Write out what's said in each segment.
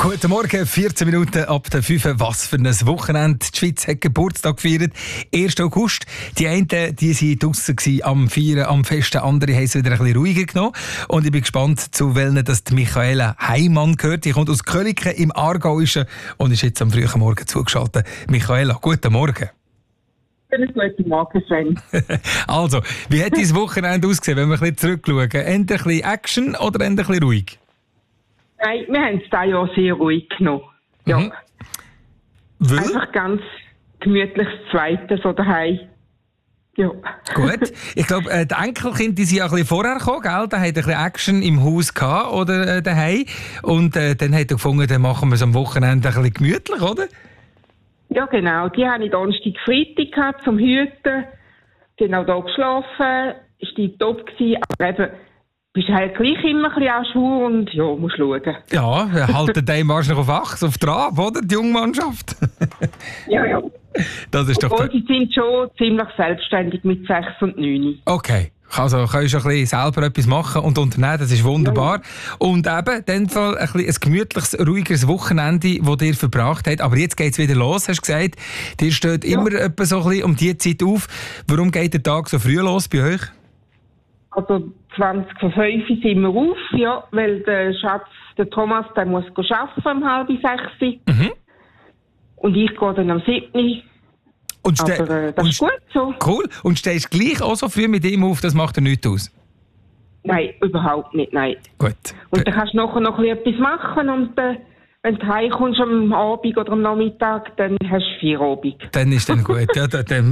Guten Morgen, 14 Minuten ab der 5. Was für ein Wochenende. Die Schweiz hat Geburtstag gefeiert, 1. August. Die einen die waren draussen am Feiern, am Festen, andere haben es wieder ein bisschen ruhiger genommen. Und ich bin gespannt, zu welchen das die Michaela Heimann gehört. Die kommt aus Köliken im Aargauischen und ist jetzt am frühen Morgen zugeschaltet. Michaela, guten Morgen. Guten Morgen, Sven. Also, wie hat dein Wochenende ausgesehen, wenn wir ein bisschen zurückschauen? Eher ein bisschen Action oder eher ein bisschen ruhig? Nein, wir haben es dieses Jahr sehr ruhig genommen. Ja. Mhm. Weil? Einfach ganz gemütliches Zweites so daheim. Ja. Gut. Ich glaube, die Enkelkinder die sind ja ein bisschen vorher gekommen, gell? Da hat ein bisschen Action im Haus gehabt, oder daheim. Und dann hat er gefunden, dann machen wir es am Wochenende ein bisschen gemütlich, oder? Ja, genau. Die habe ich Donnerstag, Freitag gehabt zum Hüten. Die haben auch hier geschlafen. Ist die top gewesen. Aber eben, bist halt gleich immer ein bisschen an Schuhe und ja, musst schauen. Ja, halten die wahrscheinlich auf Trab, oder? Die Jungmannschaft. Ja. Das ist doch Obwohl, sie sind schon ziemlich selbstständig mit 6 und 9. Okay. Also kannst du ein bisschen selber etwas machen und unternehmen, das ist wunderbar. Ja. Und eben, in dem Fall ein gemütliches, ruhiges Wochenende, das ihr verbracht habt. Aber jetzt geht es wieder los, hast du gesagt. Ihr steht immer etwa so ein bisschen um diese Zeit auf. Warum geht der Tag so früh los bei euch? Also 20 vor 5 sind wir auf, ja, weil der Schatz, der Thomas, der muss arbeiten um 5:30. Mhm. Und ich gehe dann am 7. Aber das ist gut so. Cool. Und stehst du gleich auch so früh mit ihm auf, das macht dir nichts aus? Nein, überhaupt nicht, nein. Gut. Und dann kannst du nachher noch etwas machen und wenn du heimkommst am Abend oder am Nachmittag, dann hast du Feierabend. Dann ist dann gut. Ja,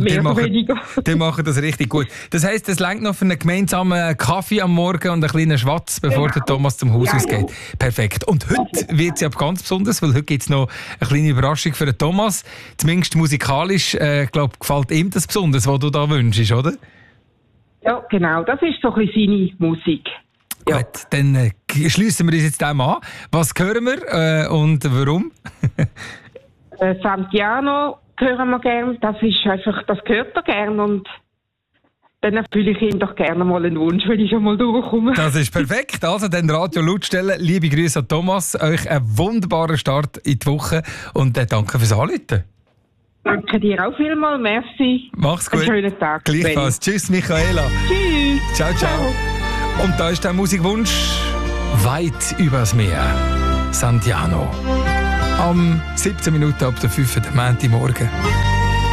die machen das richtig gut. Das heisst, es reicht noch für einen gemeinsamen Kaffee am Morgen und einen kleinen Schwatz, bevor der Thomas zum Haus ausgeht. Perfekt. Und heute wird es ja ganz besonders, weil heute gibt es noch eine kleine Überraschung für den Thomas. Zumindest musikalisch, gefällt ihm das besonders, was du da wünschst, oder? Ja, genau. Das ist so ein bisschen seine Musik. Ja. Gut, dann schliessen wir uns jetzt dem an. Was hören wir und warum? Santiano hören wir gerne. Das gehört er gerne und dann erfülle ich ihm doch gerne mal einen Wunsch, wenn ich schon mal durchkomme. Das ist perfekt. Also dann Radio laut stellen. Liebe Grüße an Thomas. Euch einen wunderbaren Start in die Woche und danke fürs Anrufen. Danke dir auch vielmals. Merci. Mach's gut. Einen schönen Tag. Gleichfalls. Tschüss, Michaela. Tschüss. Ciao, ciao. Und da ist der Musikwunsch weit übers Meer. Santiano. Am 17 Minuten ab der 5. Montagmorgen.